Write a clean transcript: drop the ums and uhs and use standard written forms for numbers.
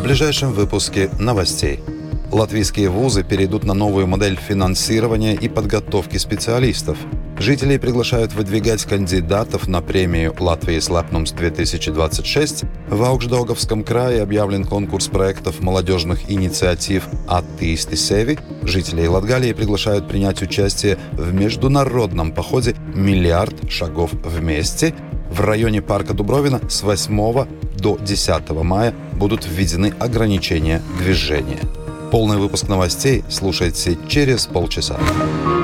ближайшем выпуске новостей. Латвийские вузы перейдут на новую модель финансирования и подготовки специалистов. Жителей приглашают выдвигать кандидатов на премию «Латвijas lepnums-2026». В Аugšdaugavском крае объявлен конкурс проектов молодежных инициатив «Attīsti sevi». Жителей Латгалии приглашают принять участие в международном походе «Миллиард шагов вместе». В районе парка Дубровина с 8 до 10 мая будут введены ограничения движения. Полный выпуск новостей слушайте через полчаса.